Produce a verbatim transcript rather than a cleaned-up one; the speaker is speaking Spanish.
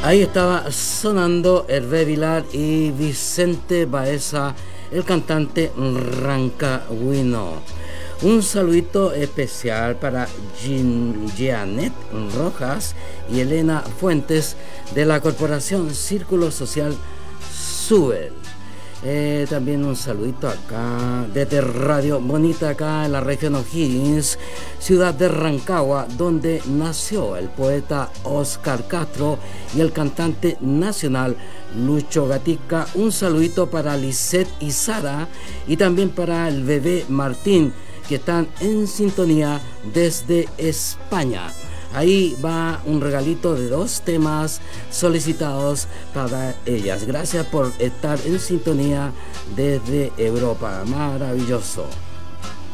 Ahí estaba sonando Hervé Vilar y Vicente Baeza, el cantante rancagüino. Un saludito especial para Jean, Janet Rojas y Elena Fuentes de la Corporación Círculo Social Suel. Eh, también un saludito acá desde Radio Bonita, acá en la región O'Higgins, ciudad de Rancagua, donde nació el poeta Oscar Castro y el cantante nacional Lucho Gatica. Un saludito para Lisette y Sara y también para el bebé Martín, que están en sintonía desde España. Ahí va un regalito de dos temas solicitados para ellas. Gracias por estar en sintonía desde Europa. Maravilloso.